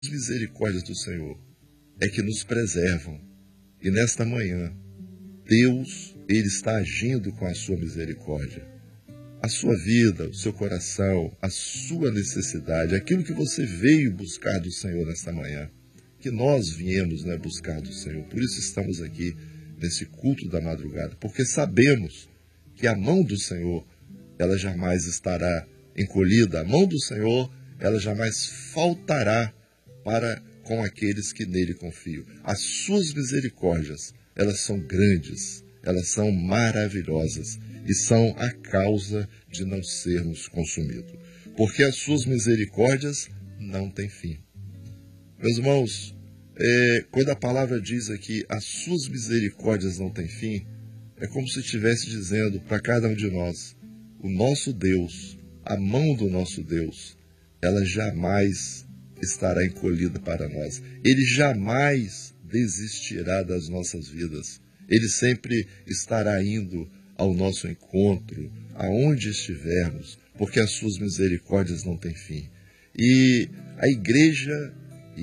misericórdias do Senhor é que nos preservam. E nesta manhã, Deus, Ele está agindo com a sua misericórdia. A sua vida, o seu coração, a sua necessidade, aquilo que você veio buscar do Senhor nesta manhã, que nós viemos, né, buscar do Senhor. Por isso estamos aqui nesse culto da madrugada, porque sabemos que a mão do Senhor, ela jamais estará encolhida. A mão do Senhor, ela jamais faltará para com aqueles que nele confiam. As suas misericórdias, elas são grandes, elas são maravilhosas e são a causa de não sermos consumidos. Porque as suas misericórdias não têm fim. Meus irmãos, quando a palavra diz aqui, as suas misericórdias não têm fim, é como se estivesse dizendo para cada um de nós, o nosso Deus, a mão do nosso Deus, ela jamais estará encolhida para nós. Ele jamais desistirá das nossas vidas. Ele sempre estará indo ao nosso encontro, aonde estivermos, porque as suas misericórdias não têm fim. E a igreja,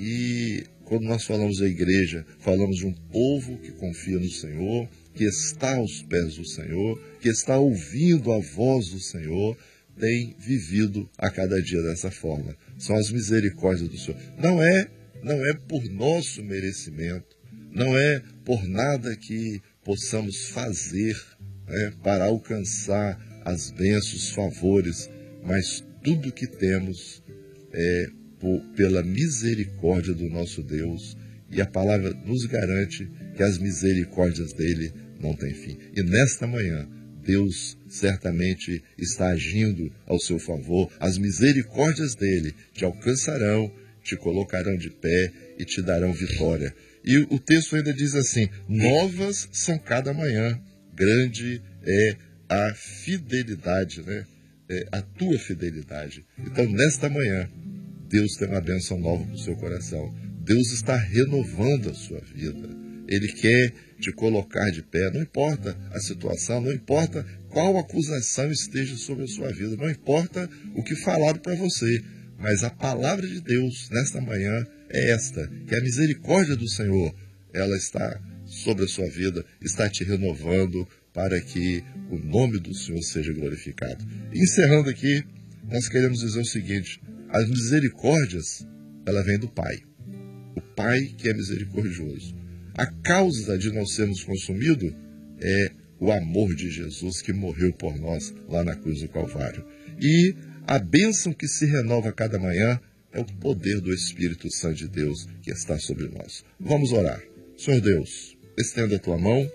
e quando nós falamos da igreja, falamos de um povo que confia no Senhor, que está aos pés do Senhor, que está ouvindo a voz do Senhor, tem vivido a cada dia dessa forma. São as misericórdias do Senhor. Não é por nosso merecimento, não é por nada que possamos fazer, né, para alcançar as bênçãos, favores, mas tudo que temos é pela misericórdia do nosso Deus, e a palavra nos garante que as misericórdias dele não têm fim. E nesta manhã, Deus certamente está agindo ao seu favor. As misericórdias dele te alcançarão, te colocarão de pé e te darão vitória. E o texto ainda diz assim, novas são cada manhã, grande é a fidelidade, né? A tua fidelidade. Então, nesta manhã, Deus tem uma bênção nova para o seu coração. Deus está renovando a sua vida. Ele quer te colocar de pé. Não importa a situação, não importa qual acusação esteja sobre a sua vida, não importa o que falaram para você, mas a palavra de Deus nesta manhã é esta, que a misericórdia do Senhor, ela está sobre a sua vida, está te renovando para que o nome do Senhor seja glorificado. E encerrando aqui, nós queremos dizer o seguinte, as misericórdias, ela vem do Pai. O Pai que é misericordioso. A causa de não sermos consumidos é o amor de Jesus que morreu por nós lá na cruz do Calvário. E a bênção que se renova a cada manhã é o poder do Espírito Santo de Deus que está sobre nós. Vamos orar. Senhor Deus, estenda a tua mão,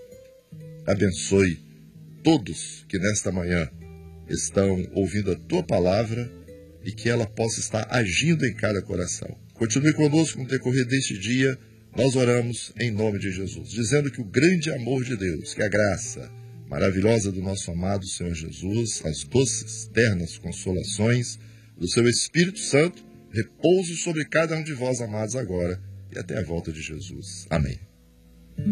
abençoe todos que nesta manhã estão ouvindo a tua palavra e que ela possa estar agindo em cada coração. Continue conosco no decorrer deste dia. Nós oramos em nome de Jesus, dizendo que o grande amor de Deus, que a graça maravilhosa do nosso amado Senhor Jesus, as doces, ternas consolações do seu Espírito Santo, repouse sobre cada um de vós, amados, agora e até a volta de Jesus. Amém.